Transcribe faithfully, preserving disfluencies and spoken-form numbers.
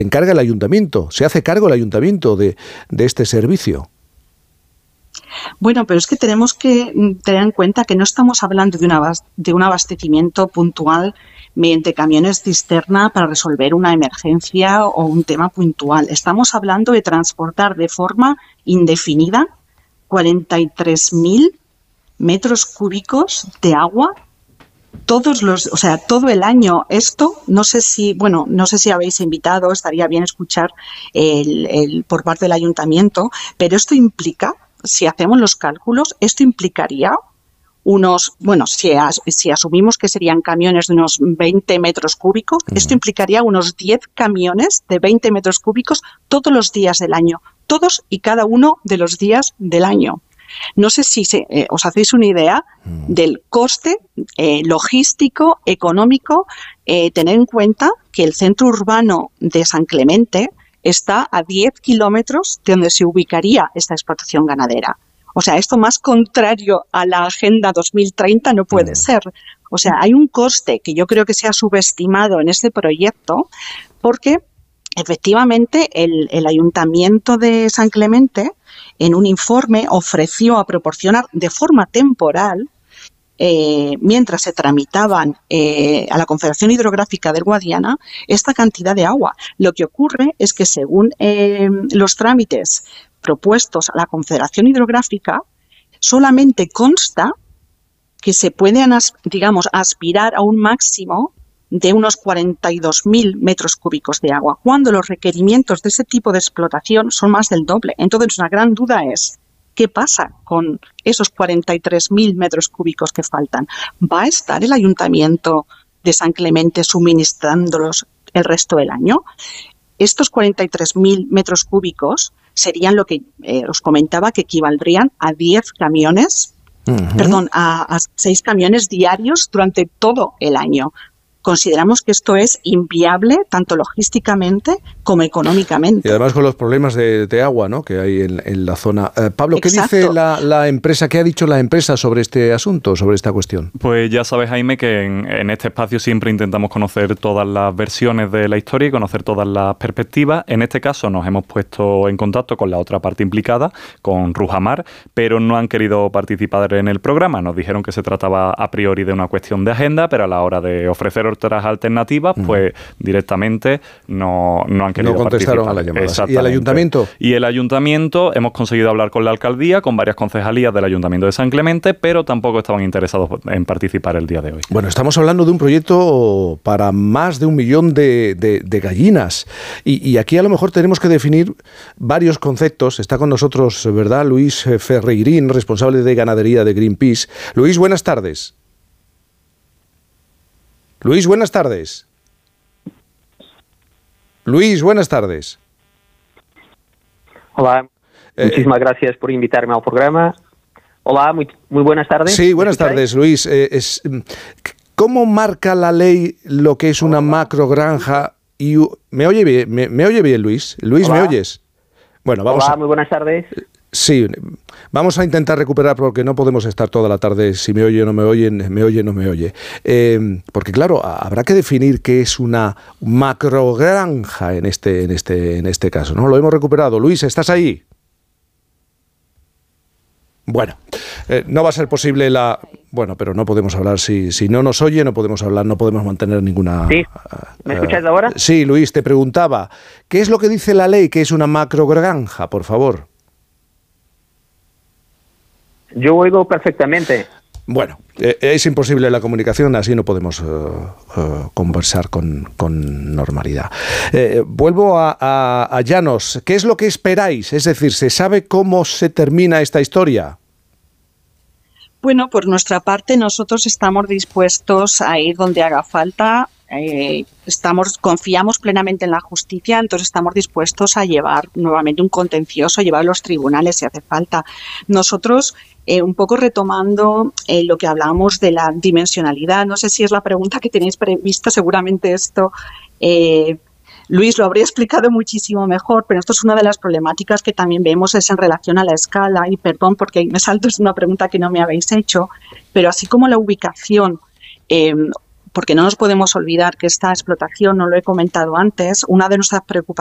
encarga el ayuntamiento, se hace cargo el ayuntamiento de, de este servicio. Bueno, pero es que tenemos que tener en cuenta que no estamos hablando de, una, de un abastecimiento puntual mediante camiones cisterna para resolver una emergencia o un tema puntual. Estamos hablando de transportar de forma indefinida cuarenta y tres mil metros cúbicos de agua todos los, o sea, todo el año. Esto, no sé si, bueno, no sé si habéis invitado, estaría bien escuchar el, el, por parte del ayuntamiento, pero esto implica, si hacemos los cálculos, esto implicaría unos, bueno, si, as, si asumimos que serían camiones de unos veinte metros cúbicos, uh-huh. esto implicaría unos diez camiones de veinte metros cúbicos todos los días del año, todos y cada uno de los días del año. No sé si se, eh, os hacéis una idea del coste eh, logístico, económico, eh, tener en cuenta que el centro urbano de San Clemente está a diez kilómetros de donde se ubicaría esta explotación ganadera. O sea, esto más contrario a la Agenda dos mil treinta no puede ser. O sea, hay un coste que yo creo que se ha subestimado en este proyecto porque efectivamente el, el Ayuntamiento de San Clemente en un informe ofreció a proporcionar de forma temporal, eh, mientras se tramitaban eh, a la Confederación Hidrográfica del Guadiana, esta cantidad de agua. Lo que ocurre es que según eh, los trámites propuestos a la Confederación Hidrográfica, solamente consta que se pueden, digamos, aspirar a un máximo de unos cuarenta y dos mil metros cúbicos de agua, cuando los requerimientos de ese tipo de explotación son más del doble. Entonces, una gran duda es, ¿qué pasa con esos cuarenta y tres mil metros cúbicos que faltan? ¿Va a estar el Ayuntamiento de San Clemente suministrándolos el resto del año? Estos cuarenta y tres mil metros cúbicos serían lo que eh, os comentaba, que equivaldrían a diez camiones, uh-huh. perdón, a, a seis camiones diarios durante todo el año. Consideramos que esto es inviable tanto logísticamente como económicamente. Y además con los problemas de, de agua, ¿no?, que hay en, en la zona. Eh, Pablo, ¿qué Exacto. dice la, la empresa? ¿Qué ha dicho la empresa sobre este asunto, sobre esta cuestión? Pues ya sabes, Jaime, que en, en este espacio siempre intentamos conocer todas las versiones de la historia y conocer todas las perspectivas. En este caso nos hemos puesto en contacto con la otra parte implicada, con Rujamar, pero no han querido participar en el programa. Nos dijeron que se trataba a priori de una cuestión de agenda, pero a la hora de ofrecer otras alternativas, pues mm. directamente no, no han querido no contestaron participar. A la llamada. ¿Y el ayuntamiento? Y el ayuntamiento, hemos conseguido hablar con la alcaldía, con varias concejalías del ayuntamiento de San Clemente, pero tampoco estaban interesados en participar el día de hoy. Bueno, estamos hablando de un proyecto para más de un millón de, de, de gallinas y, y aquí a lo mejor tenemos que definir varios conceptos. Está con nosotros, ¿verdad?, Luis Ferreirín, responsable de ganadería de Greenpeace. Luis, buenas tardes. Luis, buenas tardes. Luis, buenas tardes. Hola, eh, muchísimas gracias por invitarme al programa. Hola, muy, muy buenas tardes. Sí, buenas tardes, Luis. Eh, es, ¿Cómo marca la ley lo que es una macrogranja? Y, ¿me oye bien, me, me oye bien, Luis? Luis, Hola. ¿me oyes? Bueno, vamos Hola, a... muy buenas tardes. Sí, vamos a intentar recuperar porque no podemos estar toda la tarde si me oye o no me oyen, me oye o no me oye. Eh, porque claro, habrá que definir qué es una macrogranja en este, en este, en este caso, ¿no? Lo hemos recuperado. Luis, ¿estás ahí? Bueno, eh, no va a ser posible la... Bueno, pero no podemos hablar, si, si no nos oye, no podemos hablar, no podemos mantener ninguna... Sí, ¿me escuchas ahora? Uh, sí, Luis, te preguntaba, ¿qué es lo que dice la ley que es una macrogranja, por favor? Yo oigo perfectamente. Bueno, eh, es imposible la comunicación, así no podemos uh, uh, conversar con, con normalidad. Eh, vuelvo a, a, a Llanos. ¿Qué es lo que esperáis? Es decir, ¿se sabe cómo se termina esta historia? Bueno, por nuestra parte nosotros estamos dispuestos a ir donde haga falta. Eh, estamos, confiamos plenamente en la justicia, entonces estamos dispuestos a llevar nuevamente un contencioso, a llevar a los tribunales si hace falta. Nosotros, eh, un poco retomando eh, lo que hablábamos de la dimensionalidad, no sé si es la pregunta que tenéis prevista, seguramente esto eh, Luis lo habría explicado muchísimo mejor, pero esto es una de las problemáticas que también vemos es en relación a la escala, y perdón porque me salto, es una pregunta que no me habéis hecho, pero así como la ubicación, eh, porque no nos podemos olvidar que esta explotación, no lo he comentado antes, una de nuestras preocupaciones